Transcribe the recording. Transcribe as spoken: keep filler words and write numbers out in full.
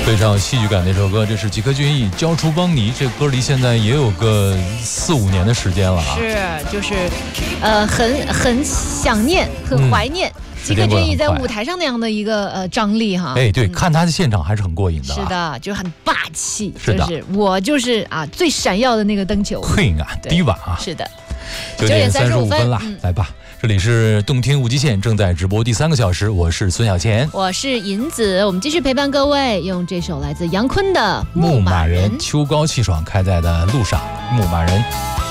非常有戏剧感的一首歌，这是吉克隽逸《交出邦尼》，这歌离现在也有个四五年的时间了啊。 是，就是，呃，很很想念，很怀念。嗯吉克隽逸在舞台上那样的一个呃张力哈， 哎，对，嗯、看他的现场还是很过瘾的、啊。 是的，就很霸气， 是的， 就是我就是啊最闪耀的那个灯球， 嘿啊，低瓦啊， 是的， 九点三十五分了，嗯、来吧，这里是动听无极限正在直播第三个小时，我是孙小钱， 我是银子，我们继续陪伴各位，用这首来自杨坤的《 牧马人》，秋高气爽开在的路上，牧马人。